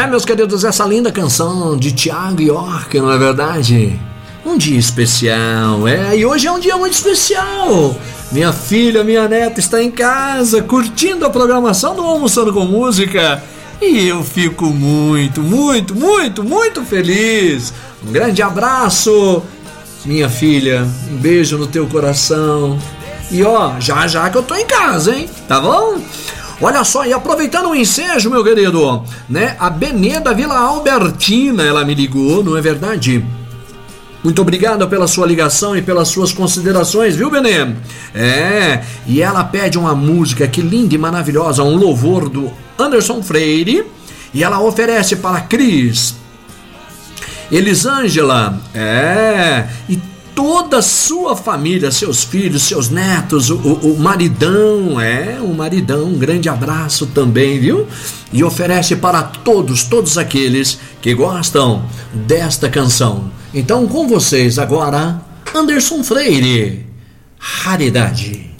Meus queridos, essa linda canção de Thiago York, não é verdade? Um dia especial, e hoje é um dia muito especial. Minha filha, minha neta está em casa, curtindo a programação do Almoçando com Música. E eu fico muito, muito, muito, muito feliz. Um grande abraço, minha filha, um beijo no teu coração. E já que eu tô em casa, hein? Tá bom? Olha só, e aproveitando o ensejo, meu querido, né? A Benê da Vila Albertina, ela me ligou, não é verdade? Muito obrigado pela sua ligação e pelas suas considerações, viu, Benê? E ela pede uma música que linda e maravilhosa, um louvor do Anderson Freire, e ela oferece para Cris, Elisângela, e toda a sua família, seus filhos, seus netos, o maridão, um grande abraço também, viu? E oferece para todos aqueles que gostam desta canção. Então, com vocês agora, Anderson Freire, Raridade.